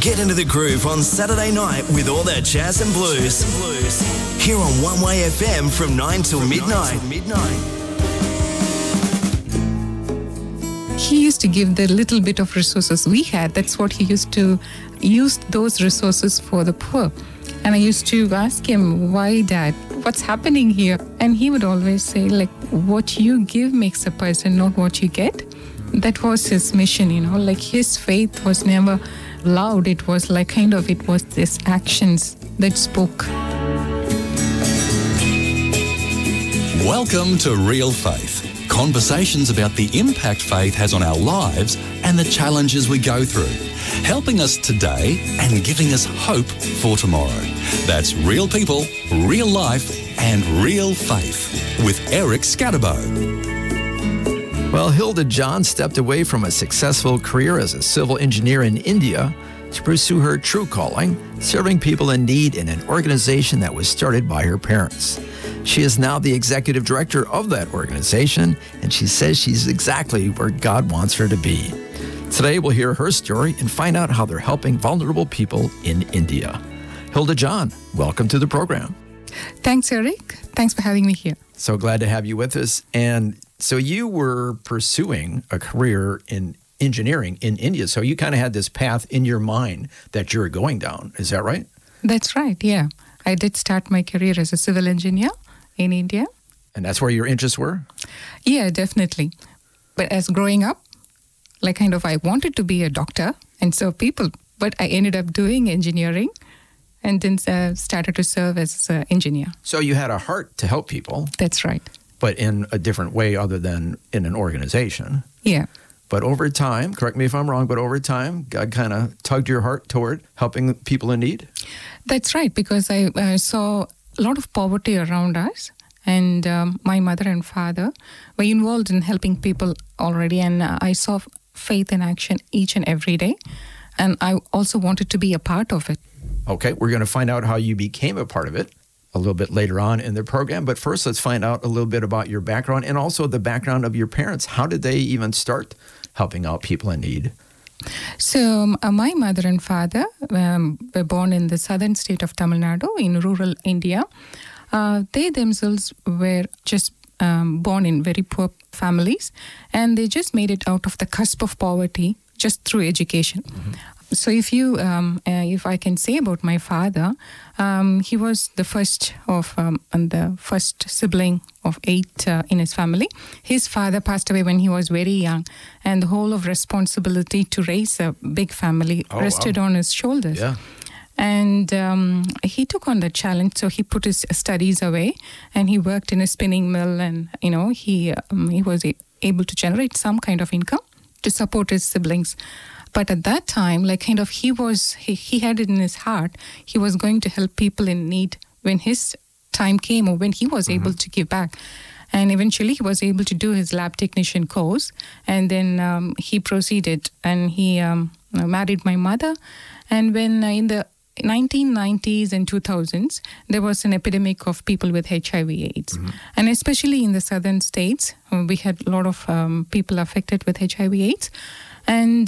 Get into the groove on Saturday night with all that jazz and blues. Here on One Way FM from 9 till midnight. He used to give the little bit of resources we had. That's what he used to use those resources for the poor. And I used to ask him, why, Dad? What's happening here? And he would always say, like, what you give makes a person, not what you get. That was his mission, like his faith was never loud. It was like it was these actions that spoke. Welcome to Real Faith. Conversations about the impact faith has on our lives and the challenges we go through, helping us today and giving us hope for tomorrow. That's real people, real life, and real faith with Eric Scatterbo. Well, Hilda John stepped away from a successful career as a civil engineer in India to pursue her true calling, serving people in need in an organization that was started by her parents. She is now the executive director of that organization, and she says she's exactly where God wants her to be. Today, we'll hear her story and find out how they're helping vulnerable people in India. Hilda John, welcome to the program. Thanks, Eric. Thanks for having me here. So glad to have you with us. And so you were pursuing a career in engineering in India. So you kind of had this path in your mind that you're going down. Is that right? That's right, yeah. I did start my career as a civil engineer in India. And that's where your interests were? Yeah, definitely. But as growing up, I wanted to be a doctor and serve people. But I ended up doing engineering and then started to serve as an engineer. So you had a heart to help people. That's right. But in a different way other than in an organization. Yeah. But over time, correct me if I'm wrong, but over time, God kind of tugged your heart toward helping people in need? That's right, because I saw a lot of poverty around us. And my mother and father were involved in helping people already. And I saw faith in action each and every day. And I also wanted to be a part of it. Okay, we're going to find out how you became a part of it a little bit later on in the program. But first, let's find out a little bit about your background and also the background of your parents. How did they even start helping out people in need? So my mother and father were born in the southern state of Tamil Nadu in rural India. They themselves were just born in very poor families, and they just made it out of the cusp of poverty just through education. Mm-hmm. So if I can say about my father, he was the first of and the first sibling of 8 in his family. His father passed away when he was very young, and the whole of responsibility to raise a big family rested on his shoulders. Yeah. And he took on the challenge, so he put his studies away, and he worked in a spinning mill, and he was able to generate some kind of income to support his siblings. But at that time, he had it in his heart, he was going to help people in need when his time came or when he was able to give back. And eventually he was able to do his lab technician course. And then he proceeded and he married my mother. And when in the 1990s and 2000s, there was an epidemic of people with HIV/AIDS. Mm-hmm. And especially in the southern states, we had a lot of people affected with HIV/AIDS. And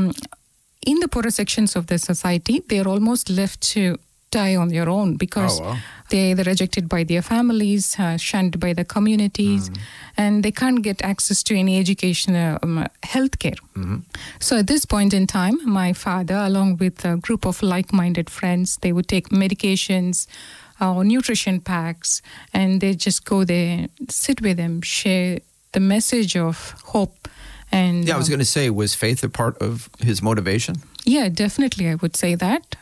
in the poorer sections of the society, they are almost left to die on their own because they're either rejected by their families, shunned by the communities, and they can't get access to any education, health care. Mm-hmm. So at this point in time, my father, along with a group of like-minded friends, they would take medications or nutrition packs, and they just go there, sit with them, share the message of hope. And I was going to say, was faith a part of his motivation? Yeah, definitely, I would say that.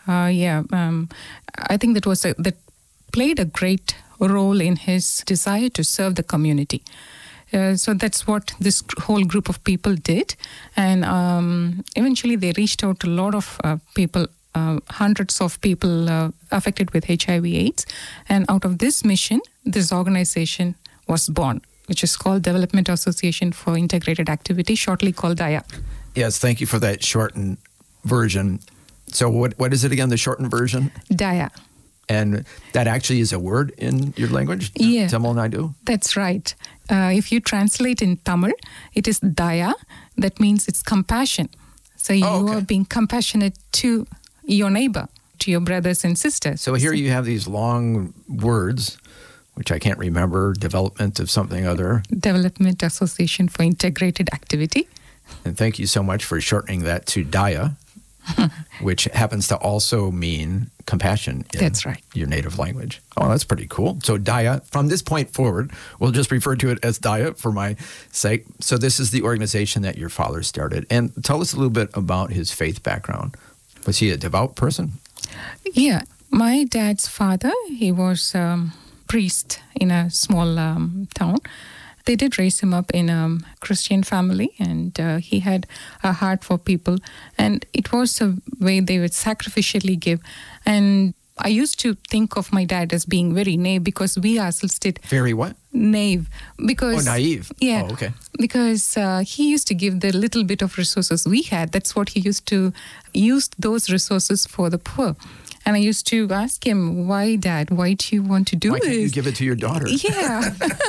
I think that played a great role in his desire to serve the community. So that's what this whole group of people did. And eventually they reached out to a lot of people, hundreds of people affected with HIV/AIDS. And out of this mission, this organization was born, which is called Development Association for Integrated Activity, shortly called DAIA. Yes, thank you for that shortened version. So what is it again, the shortened version? DAIA. And that actually is a word in your language? Yeah. Tamil Nadu? That's right. If you translate in Tamil, it is DAIA. That means it's compassion. So you are being compassionate to your neighbor, to your brothers and sisters. So here you have these long words, which I can't remember, development of something other. Development Association for Integrated Activity. And thank you so much for shortening that to DAIA, which happens to also mean compassion in That's right. your native language. Oh, that's pretty cool. So DAIA, from this point forward, we'll just refer to it as DAIA for my sake. So this is the organization that your father started. And tell us a little bit about his faith background. Was he a devout person? Yeah. My dad's father, he was priest in a small town. They did raise him up in a Christian family, and he had a heart for people. And it was a way they would sacrificially give. And I used to think of my dad as being very naive because we ourselves did. Very what? Naive. Because, naive. Yeah. Oh, okay. Because he used to give the little bit of resources we had. That's what he used to use those resources for the poor. And I used to ask him, why, Dad? Why do you want to do Why this? can't you give it to your daughter? Yeah.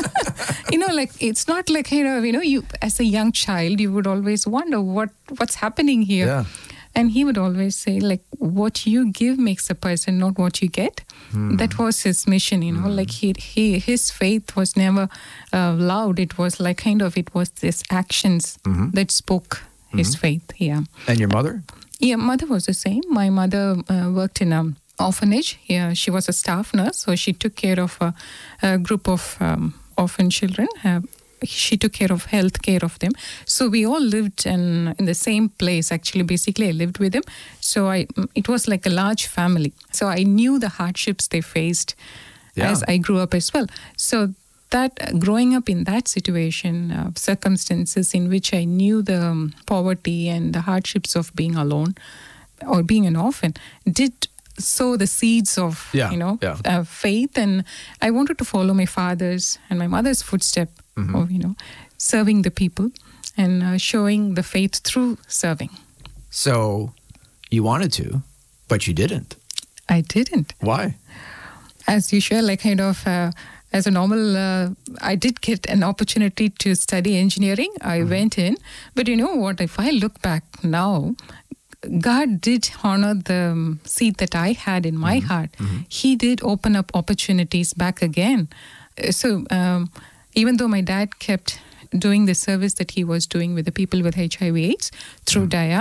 It's not like, you as a young child, you would always wonder what's happening here. Yeah. And he would always say, what you give makes a person, not what you get. That was his mission, like his faith was never loud. It was it was this actions that spoke his faith. Yeah. And your mother? Yeah, mother was the same. My mother worked in an orphanage. Yeah, she was a staff nurse, so she took care of a group of orphan children. She took care of health care of them. So we all lived in the same place. Actually, basically, I lived with them. So it was like a large family. So I knew the hardships they faced as I grew up as well. So that growing up in that situation, circumstances in which I knew the poverty and the hardships of being alone or being an orphan, did sow the seeds of faith. And I wanted to follow my father's and my mother's footstep of serving the people and showing the faith through serving. So you wanted to, but you didn't. I didn't. Why? As usual, as a normal, I did get an opportunity to study engineering. I went in. But you know what? If I look back now, God did honor the seed that I had in my heart. He did open up opportunities back again. So even though my dad kept doing the service that he was doing with the people with HIV/AIDS through DAIA,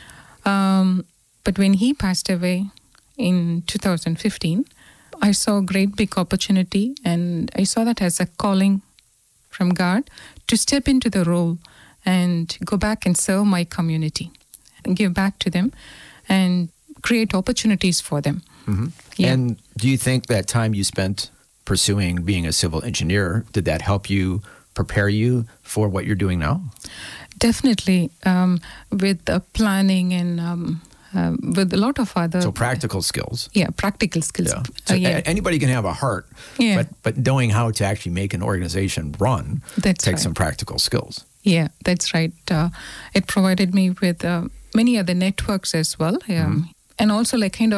but when he passed away in 2015, I saw a great big opportunity, and I saw that as a calling from God to step into the role and go back and serve my community, and give back to them and create opportunities for them. Yeah. And do you think that time you spent pursuing being a civil engineer, did that help you prepare you for what you're doing now? Definitely, with planning and with a lot of other... So practical skills. Yeah, practical skills. Yeah. So anybody can have a heart, but knowing how to actually make an organization run takes some practical skills. Yeah, that's right. It provided me with many other networks as well. And also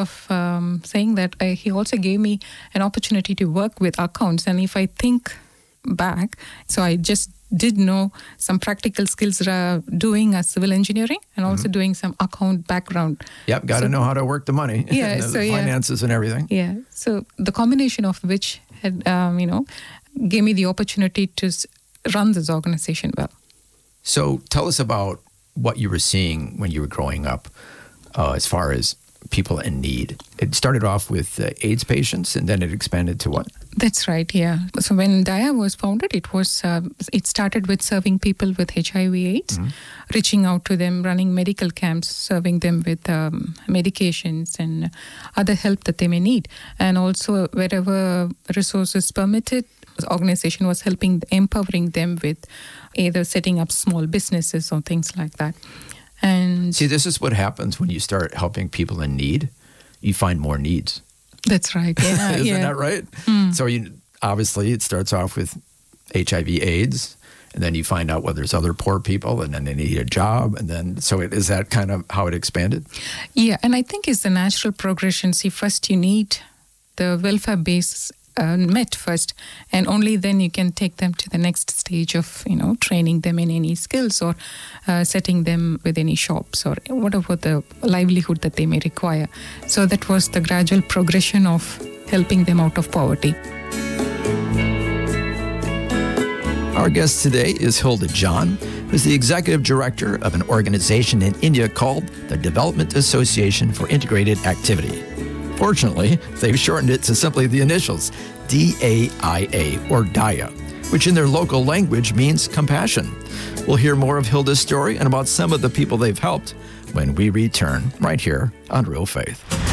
saying that he also gave me an opportunity to work with accounts. And if I think back, so I just did know some practical skills doing civil engineering and also doing some account background. Yep, got to know how to work the money, and the finances and everything. Yeah, so the combination of which had, gave me the opportunity to run this organization well. So tell us about what you were seeing when you were growing up as far as people in need. It started off with AIDS patients, and then it expanded to what? That's right, yeah. So when DAIA was founded, it started with serving people with HIV/AIDS, reaching out to them, running medical camps, serving them with medications and other help that they may need. And also wherever resources permitted, the organization was empowering them with either setting up small businesses or things like that. And see, this is what happens when you start helping people in need. You find more needs. That's right. Yeah, Isn't that right? So obviously it starts off with HIV/AIDS, and then you find out, well, there's other poor people, and then they need a job, and then is that kind of how it expanded? Yeah, and I think it's the natural progression. See, first you need the welfare base met first, and only then you can take them to the next stage of, training them in any skills or setting them with any shops or whatever the livelihood that they may require. So that was the gradual progression of helping them out of poverty. Our guest today is Hilda John, who's the executive director of an organization in India called the Development Association for Integrated Activity. Fortunately, they've shortened it to simply the initials, DAIA, or DAIA, which in their local language means compassion. We'll hear more of Hilda's story and about some of the people they've helped when we return right here on Real Faith.